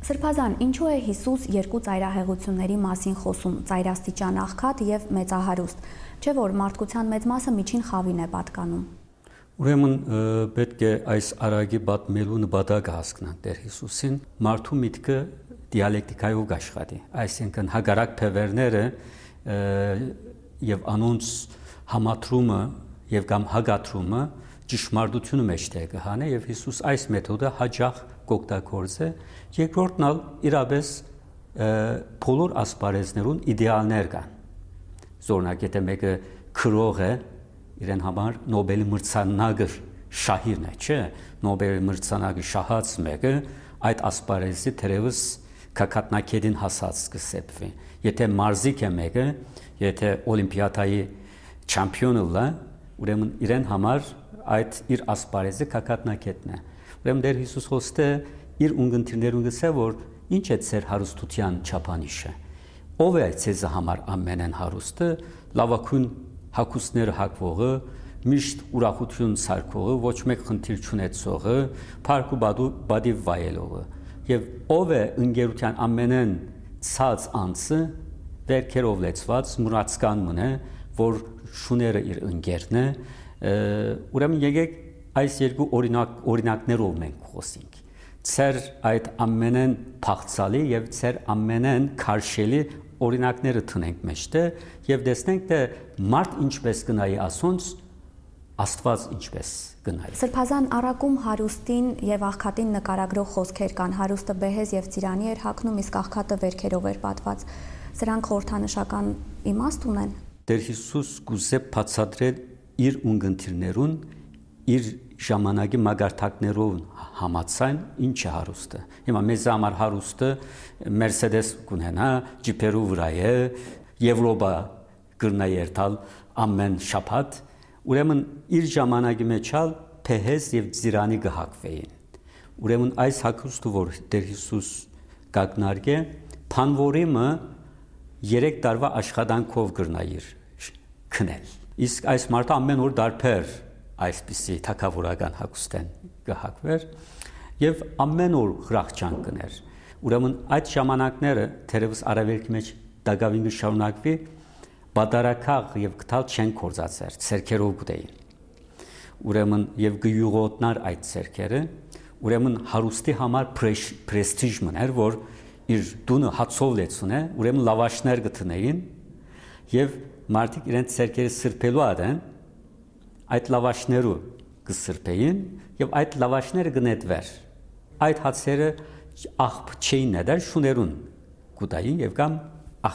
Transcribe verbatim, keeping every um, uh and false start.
Սրբազան, ինչու է Հիսուս երկու ծայրահեղությունների մասին խոսում՝ ծայրաստիճան աղքատ եւ մեծահարուստ, չէ՞ որ մարդկության մեծ մասը միջին խավին է պատկանում։ Ուրեմն պետք է այս արագի պատմելու նպատակը հասկանանք Տեր Հիսուսին, մարդու միտքը դիալեկտիկայով աշխատի, այսինքն հակառակ փևերները եւ անոնց համատրումը եւ կամ հագատրումը ճշմարտությունը մեջտեղ կհանե եւ Հիսուս այս մեթոդը հաջող կօգտագործե։ Երկրորդն ալ իրապես բոլոր ասպարեզներուն իդեալներ կան։ Օրինակ, եթե մեկը քրող է, իրեն համար Նոբելի մրցանակը շահիրն է, չէ՞։ Նոբելի մրցանակը շահած մեկը այդ ասպարեզի թերևս կակատնակետին հասած կսեպվի։ Եթե մարզիկ է մեկը, եթե օլիմպիադայի չամպիոնը լա, ուրեմն իրեն համար այդ իր ասպարեզը կակատնակետն է։ Ուրեմն Տեր Հիսուս խոստը իր ունգընտիրներուն գսե, որ ինչ է ձեր հարստության չափանիշը։ Ով է ձեզ համար ամենեն հարուստը, լավագույն հագուստները հագվողը, միշտ ուրախություն սարքողը, ոչ մեկ խնդիր չունեցողը, փառք ու բադիվ վայելողը։ Եվ ով է ընկերության ամենեն ցած անձը, վերքերով լեցված, մուրացկան մնե, որ շուները իր ընկերն է, ուրեմն եկեք այս երկու օրինակ օրինակներով մենք խոսենք։ Ձեր այդ ամենեն փախցալի եւ ձեր ամենեն քարշելի օրինակները տնենք մեջտեղ եւ տեսնենք թե մարդ ինչպես կնայի ասոնց, Աստված ինչպես կնայի։ Սրբազան առակում հարուստին եւ աղքատին նկարագրող խոսքեր կան, հարուստը բեհեզ եւ ծիրանի էր հագնում, իսկ աղքատը վերքերով էր պատված։ Սրանք խորհրդանշական իմաստ ունեն։ Տեր Հիսուս կուզե բացատրել իր ունգընտիրներուն իր ժամանակի մագարտակներով համացան ինչ է հարուստը։ Հիմա մեզ համար հարուստը Mercedes կունենա, ջիպերու վրա է, Եվրոպա կրնա երթալ ամեն շաբաթ, ուրեմն իր ժամանակի մեջ ալ փեհես եւ ծիրանի գահակվեին։ Ուրեմն այս հագուստը, որ Տեր Հիսուս կակնարկե, փանվորիմը երեք տարվա աշխատանքով կրնայիր քնել։ Իսկ այս մարդը ամեն օր դարբեր այսպիսի թակավորական հագուստեն կհագվեր եւ ամեն օր խրախճան կներ։ Ուրեմն այդ ժամանակները թերևս արևելքի մեջ դակավին կշարունակվի, բادرակաղ եւ գտալ չեն կործածեր, ցերքերով գտեին։ Ուրեմն եւ գյուղոտնար այդ ցերքերը, ուրեմն հարուստի համար պրեստիժ մներ, որ իր դունը հացով լեցուն է, ուրեմն լավաշներ գտնեին եւ մարդիկ իրենց ցերքերը սրբելու ադեն այդ լավաշներու կսրբեին եւ այդ լավաշները գնետվեր։ Այդ հացերը աղբ չէին նետել, շուներուն գուտային եւ կամ